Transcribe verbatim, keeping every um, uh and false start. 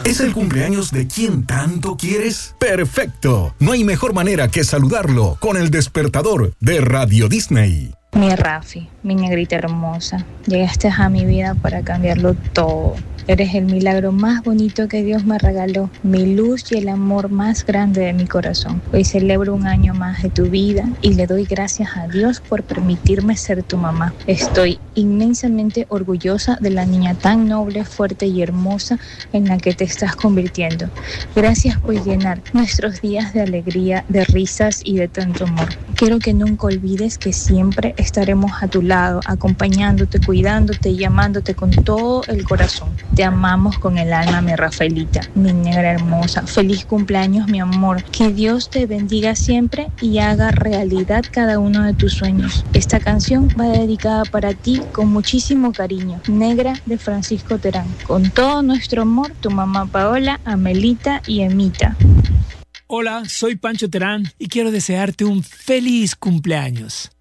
¿Es el cumpleaños de quien tanto quieres? ¡Perfecto! No hay mejor manera que saludarlo con el despertador de Radio Disney. Mi Rafi, mi negrita hermosa, llegaste a mi vida para cambiarlo todo. Eres el milagro más bonito que Dios me regaló, mi luz y el amor más grande de mi corazón. Hoy celebro un año más de tu vida y le doy gracias a Dios por permitirme ser tu mamá. Estoy inmensamente orgullosa de la niña tan noble, fuerte y hermosa en la que te estás convirtiendo. Gracias por llenar nuestros días de alegría, de risas y de tanto amor. Quiero que nunca olvides que siempre estaremos a tu lado, acompañándote, cuidándote y amándote con todo el corazón. Te amamos con el alma, mi Rafaelita, mi negra hermosa. Feliz cumpleaños, mi amor. Que Dios te bendiga siempre y haga realidad cada uno de tus sueños. Esta canción va dedicada para ti con muchísimo cariño. Negra de Francisco Terán. Con todo nuestro amor, tu mamá Paola, Amelita y Emita. Hola, soy Pancho Terán y quiero desearte un feliz cumpleaños.